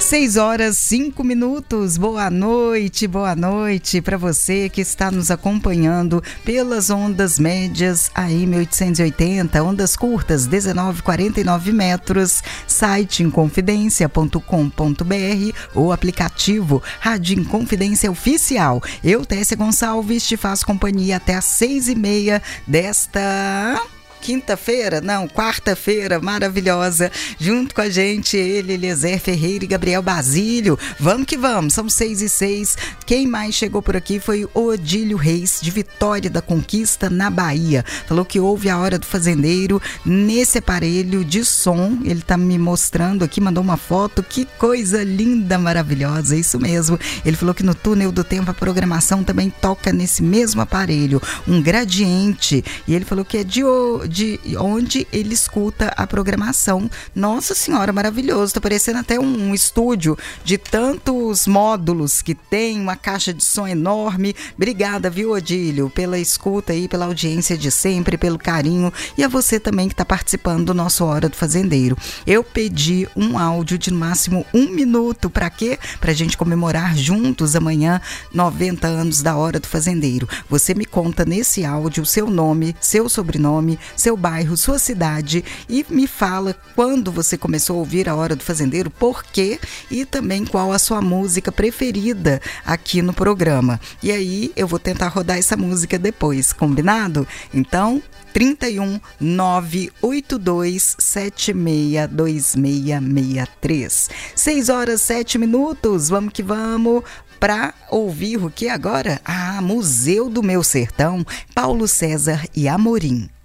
6h05. Boa noite para você que está nos acompanhando pelas ondas médias AM 880, ondas curtas 19,49 metros, site inconfidencia.com.br ou aplicativo Rádio Inconfidência Oficial. Eu, Tessia Gonçalves, te faço companhia até às 6h30 desta... quarta-feira maravilhosa, junto com a gente, ele, Eliezer Ferreira e Gabriel Basílio. Vamos que vamos, são 6h06. Quem mais chegou por aqui foi o Odílio Reis, de Vitória da Conquista, na Bahia. Falou que ouve a Hora do Fazendeiro nesse aparelho de som. Ele tá me mostrando aqui, mandou uma foto. Que coisa linda, maravilhosa, isso mesmo. Ele falou que no túnel do tempo a programação também toca nesse mesmo aparelho, um gradiente. E ele falou que é de onde ele escuta a programação. Nossa senhora, maravilhoso, tá parecendo até um estúdio de tantos módulos que tem, uma caixa de som enorme. Obrigada, viu, Odílio, pela escuta aí, pela audiência de sempre, pelo carinho, e a você também que tá participando do nosso Hora do Fazendeiro. Eu pedi um áudio de no máximo 1 minuto, pra quê? Pra gente comemorar juntos amanhã 90 anos da Hora do Fazendeiro. Você me conta nesse áudio o seu nome, seu sobrenome, seu bairro, sua cidade, e me fala quando você começou a ouvir a Hora do Fazendeiro, por quê, e também qual a sua música preferida aqui no programa. E aí eu vou tentar rodar essa música depois, combinado? Então, 31 982 762663. 6h07. Vamos que vamos para ouvir o que agora? Museu do Meu Sertão, Paulo César e Amorim.